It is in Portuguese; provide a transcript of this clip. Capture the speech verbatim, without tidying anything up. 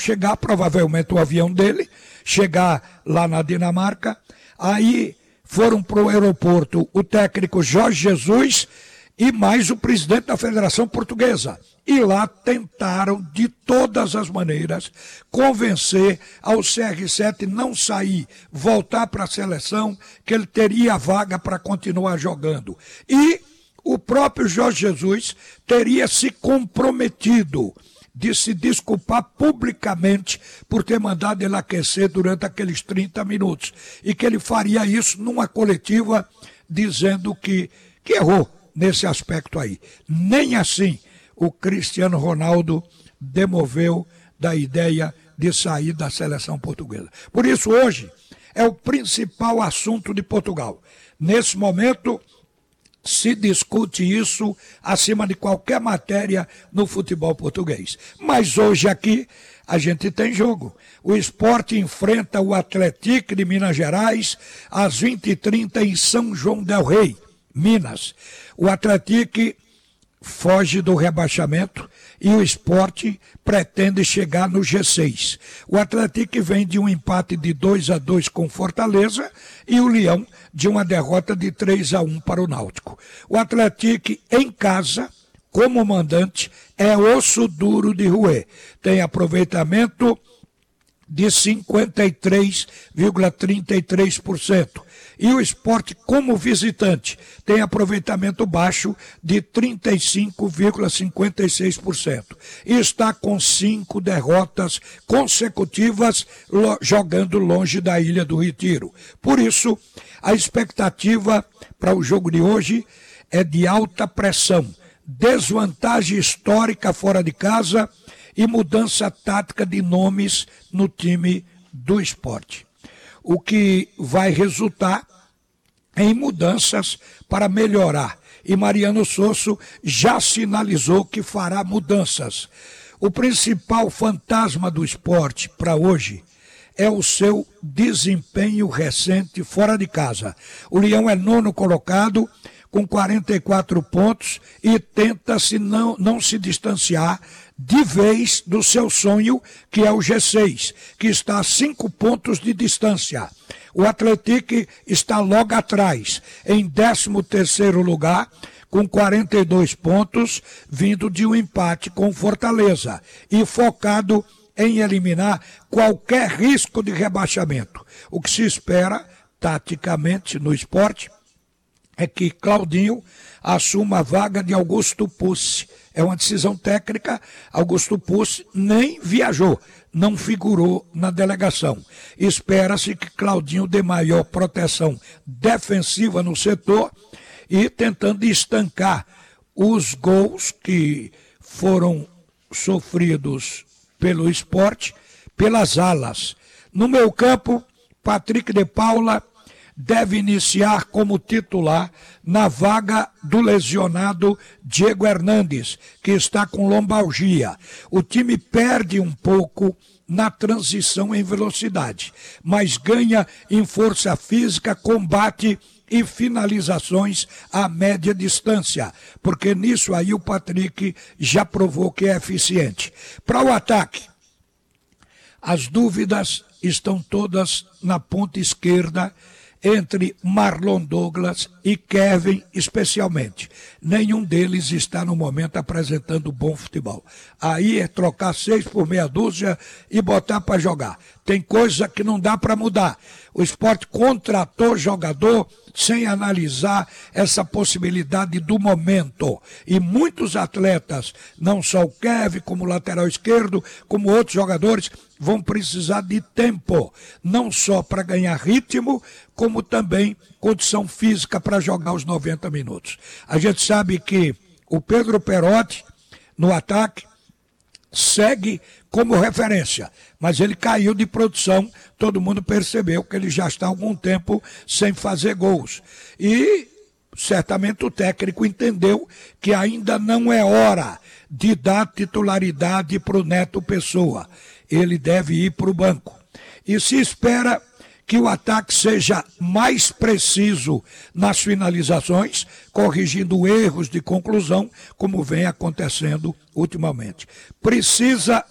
chegar, provavelmente o avião dele, chegar lá na Dinamarca, aí foram para o aeroporto o técnico Jorge Jesus e mais o presidente da Federação Portuguesa. E lá tentaram, de todas as maneiras, convencer ao C R sete não sair, voltar para a seleção, que ele teria vaga para continuar jogando. E o próprio Jorge Jesus teria se comprometido de se desculpar publicamente por ter mandado ele aquecer durante aqueles trinta minutos. E que ele faria isso numa coletiva dizendo que, que errou nesse aspecto aí. Nem assim o Cristiano Ronaldo demoveu da ideia de sair da seleção portuguesa. Por isso hoje é o principal assunto de Portugal. Nesse momento se discute isso acima de qualquer matéria no futebol português. Mas hoje aqui a gente tem jogo. O Sport enfrenta o Atlético de Minas Gerais às vinte e trinta em São João del Rei, Minas. O Atlético foge do rebaixamento e o Sport pretende chegar no G seis. O Atlético vem de um empate de dois a dois com Fortaleza e o Leão de uma derrota de três a um para o Náutico. O Atlético em casa, como mandante, é osso duro de roer. Tem aproveitamento de cinquenta e três vírgula trinta e três por cento. E o Sport, como visitante, tem aproveitamento baixo de trinta e cinco vírgula cinquenta e seis por cento. E está com cinco derrotas consecutivas lo- jogando longe da Ilha do Retiro. Por isso, a expectativa para o jogo de hoje é de alta pressão, desvantagem histórica fora de casa e mudança tática de nomes no time do Sport. O que vai resultar em mudanças para melhorar. E Mariano Sosso já sinalizou que fará mudanças. O principal fantasma do Sport para hoje é o seu desempenho recente fora de casa. O Leão é nono colocado com quarenta e quatro pontos e tenta-se não, não se distanciar de vez do seu sonho, que é o G seis, que está a cinco pontos de distância. O Atlético está logo atrás, em décimo terceiro lugar, com quarenta e dois pontos, vindo de um empate com Fortaleza e focado em eliminar qualquer risco de rebaixamento. O que se espera, taticamente, no Sport, é que Claudinho assuma a vaga de Augusto Pucci. É uma decisão técnica. Augusto Pucci nem viajou, não figurou na delegação. Espera-se que Claudinho dê maior proteção defensiva no setor e tentando estancar os gols que foram sofridos pelo Sport, pelas alas. No meio campo, Patrick de Paula deve iniciar como titular na vaga do lesionado Diego Hernandes, que está com lombalgia. O time perde um pouco na transição em velocidade, mas ganha em força física, combate e finalizações a média distância, porque nisso aí o Patrick já provou que é eficiente. Para o ataque, as dúvidas estão todas na ponta esquerda, entre Marlon Douglas e Kevin especialmente. Nenhum deles está no momento apresentando bom futebol. Aí é trocar seis por meia dúzia e botar para jogar. Tem coisa que não dá para mudar. O Sport contratou jogador sem analisar essa possibilidade do momento. E muitos atletas, não só o Kevin, como o lateral esquerdo, como outros jogadores, vão precisar de tempo, não só para ganhar ritmo, como também condição física para jogar os noventa minutos. A gente sabe que o Pedro Perotti, no ataque, segue como referência, mas ele caiu de produção, todo mundo percebeu que ele já está há algum tempo sem fazer gols. E certamente o técnico entendeu que ainda não é hora de dar titularidade para o Neto Pessoa. Ele deve ir para o banco. E se espera que o ataque seja mais preciso nas finalizações, corrigindo erros de conclusão, como vem acontecendo ultimamente. Precisa